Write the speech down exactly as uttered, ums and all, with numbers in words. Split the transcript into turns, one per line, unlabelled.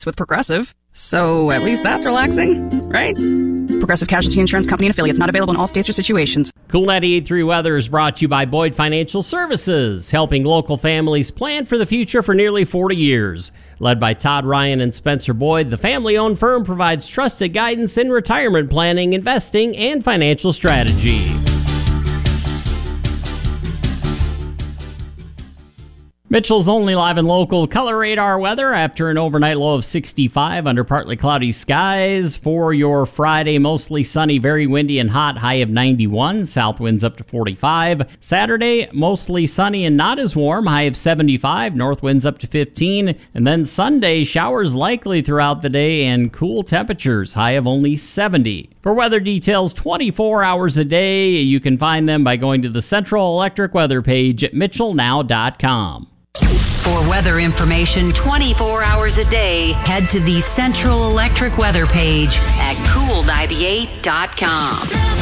with Progressive, so at least that's relaxing, right? Progressive Casualty Insurance Company and affiliates, not available in all states or situations.
Cool ninety-eight point three weather is brought to you by Boyd Financial Services, helping local families plan for the future for nearly forty years. Led by Todd Ryan and Spencer Boyd, the family-owned firm provides trusted guidance in retirement planning, investing, and financial strategy. Mitchell's only live and local color radar weather after an overnight low of sixty-five under partly cloudy skies. For your Friday, mostly sunny, very windy and hot, high of ninety-one. South winds up to forty-five. Saturday, mostly sunny and not as warm, high of seventy-five. North winds up to fifteen. And then Sunday, showers likely throughout the day and cool temperatures, high of only seventy. For weather details twenty-four hours a day, you can find them by going to the Central Electric weather page at mitchell now dot com.
For weather information twenty-four hours a day, head to the Central Electric weather page at cool ninety-eight dot com.